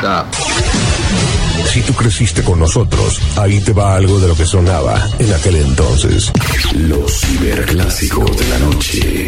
acá. Si tú creciste con nosotros, ahí te va algo de lo que sonaba en aquel entonces. Los ciberclásicos de la noche.